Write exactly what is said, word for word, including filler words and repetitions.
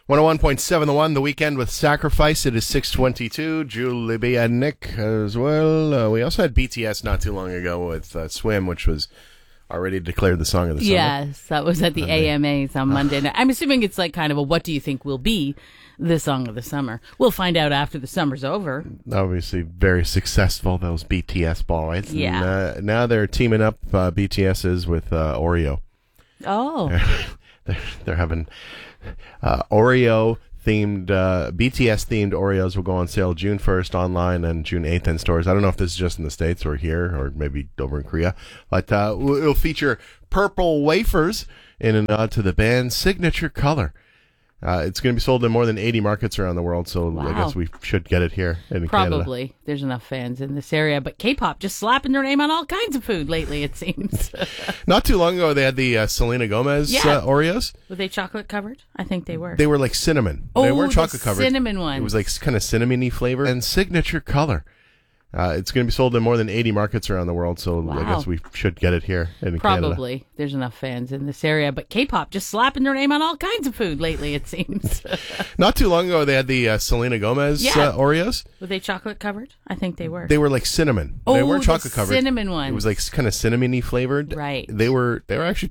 one oh one point seven The One, The Weekend with Sacrifice. It is six twenty-two. Julie B and Nick as well. Uh, we also had B T S not too long ago with uh, Swim, which was already declared the song of the summer. Yes, that was at the Monday. A M As on Monday night. I'm assuming it's like kind of a what do you think will be the song of the summer. We'll find out after the summer's over. Obviously very successful, those B T S boys. Yeah. And, uh, now they're teaming up, uh, B T S is with uh, Oreo. Oh. They're, they're having uh, Oreo themed, uh, B T S themed Oreos will go on sale June first online and June eighth in stores. I don't know if this is just in the States or here or maybe over in Korea, but uh, it'll feature purple wafers in a nod to the band's signature color. Uh, it's going to be sold in more than eighty markets around the world, so Wow. I guess we should get it here in Probably. Canada. There's enough fans in this area. But K-pop just slapping their name on all kinds of food lately, it seems. Not too long ago, they had the uh, Selena Gomez Yeah. uh, Oreos. Were they chocolate covered? I think they were. They were like cinnamon. oh, they weren't the chocolate covered. cinnamon ones. It was like kind of cinnamony flavor and signature color. Uh, it's going to be sold in more than eighty markets around the world, so Wow. I guess we should get it here in Canada. Probably. There's enough fans in this area. But K-pop just slapping their name on all kinds of food lately, it seems. Not too long ago, they had the uh, Selena Gomez Yeah. uh, Oreos. Were they chocolate covered? I think they were. They were like cinnamon. oh, they weren't the chocolate covered. cinnamon ones. It was like kind of cinnamony flavored. Right. They were they were actually